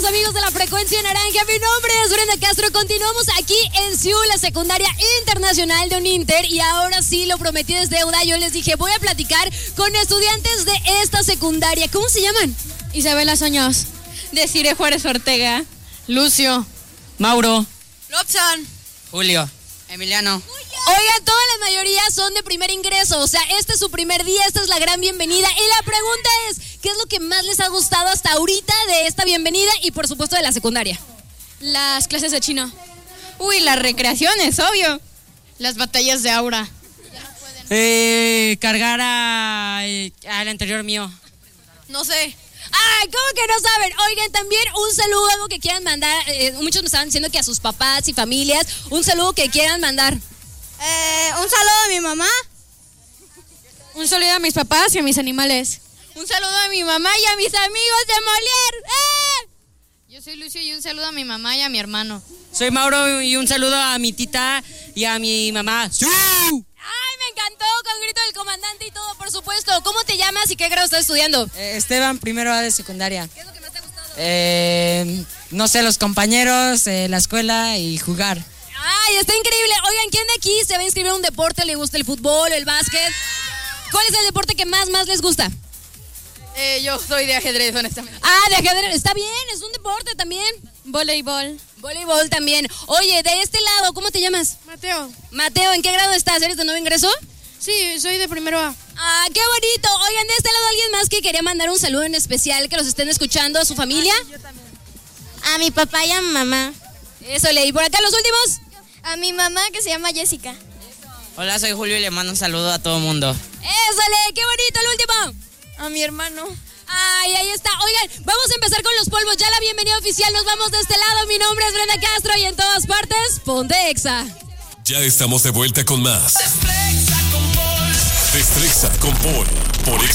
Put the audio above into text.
estamos, amigos de la Frecuencia Naranja? Mi nombre es Brenda Castro. Continuamos aquí en Seúl, la secundaria internacional de Uninter. Y ahora sí, lo prometí es deuda. Yo les dije, voy a platicar con estudiantes de esta secundaria. ¿Cómo se llaman? Isabela Soños. Desiree Juárez Ortega. Lucio. Mauro. Robson. Julio. Emiliano. Oigan, todas las mayorías son de primer ingreso, o sea, este es su primer día, esta es la gran bienvenida. Y la pregunta es, ¿qué es lo que más les ha gustado hasta ahorita de esta bienvenida y por supuesto de la secundaria? Las clases de chino. Uy, las recreaciones, obvio. Las batallas de aura. Cargar al anterior mío. No sé. Ay, ¿cómo que no saben? Oigan, también un saludo, algo que quieran mandar. Muchos me estaban diciendo que a sus papás y familias, un saludo que quieran mandar. Un saludo a mi mamá. Un saludo a mis papás y a mis animales. Un saludo a mi mamá y a mis amigos de Molière. Yo soy Lucio y un saludo a mi mamá y a mi hermano. Soy Mauro y un saludo a mi tita y a mi mamá. ¡Sí! Ay, me encantó, con grito del comandante y todo, por supuesto. ¿Cómo te llamas y qué grado estás estudiando? Esteban, primero A de secundaria. ¿Qué es lo que más te ha gustado? No sé, los compañeros, la escuela y jugar. Ay, está increíble. Oigan, ¿quién de aquí se va a inscribir a un deporte? ¿Le gusta el fútbol o el básquet? ¿Cuál es el deporte que más les gusta? Yo soy de ajedrez, honestamente. Ah, de ajedrez. Está bien, es un deporte también. Voleibol. Voleibol también. Oye, de este lado, ¿cómo te llamas? Mateo. Mateo, ¿en qué grado estás? ¿Eres de nuevo ingreso? Sí, soy de primero A. Ah, qué bonito. Oigan, de este lado alguien más que quería mandar un saludo en especial, que los estén escuchando, a su familia. Yo también. A mi papá y a mi mamá. Eso, leí. ¿Por acá los últimos? A mi mamá que se llama Jessica. Hola, soy Julio y le mando un saludo a todo el mundo. Eso, leí. Qué bonito, el último. A mi hermano. Ay, ahí está. Oigan, vamos a empezar con los polvos. Ya la bienvenida oficial. Nos vamos de este lado. Mi nombre es Brenda Castro y en todas partes, ponte Exa. Ya estamos de vuelta con más. Destrexa con Paul. Por